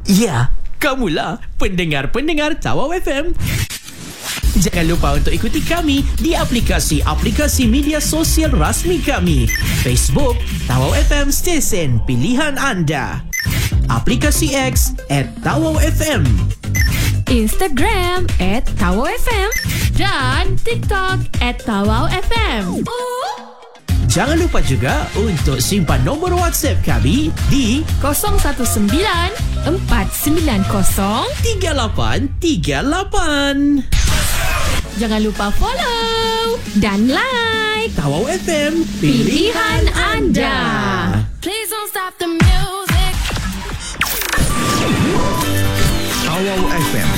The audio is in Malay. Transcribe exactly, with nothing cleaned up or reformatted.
Ya, kamulah pendengar-pendengar Tawau F M. Jangan lupa untuk ikuti kami di aplikasi-aplikasi media sosial rasmi kami. Facebook, Tawau F M Stesen Pilihan Anda. Aplikasi X at Tawau F M. Instagram at Tawau F M. Dan TikTok at Tawau F M. Jangan lupa juga untuk simpan nombor WhatsApp kami di kosong satu sembilan empat sembilan kosong tiga lapan tiga lapan. Jangan lupa follow dan like Tawau F M, pilihan anda. Please don't stop the music. Tawau F M